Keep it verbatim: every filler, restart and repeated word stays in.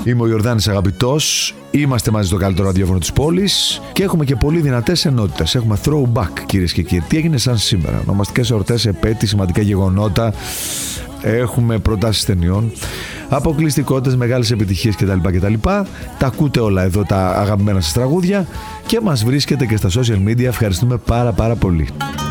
Είμαι ο Ιορδάνης Αγαπητός. Είμαστε μαζί στο καλύτερο ραδιόφωνο της πόλης και έχουμε και πολύ δυνατές ενότητες. Έχουμε throwback, κυρίες και κύριοι. Τι έγινε σαν σήμερα? Ονομαστικές εορτές, επέτειοι, σημαντικά γεγονότα. Έχουμε προτάσεις ταινιών, αποκλειστικότητες, μεγάλες επιτυχίες κτλ. κτλ. Τα ακούτε όλα εδώ, τα αγαπημένα σας τραγούδια, και μας βρίσκετε και στα social media. Ευχαριστούμε πάρα πάρα πολύ.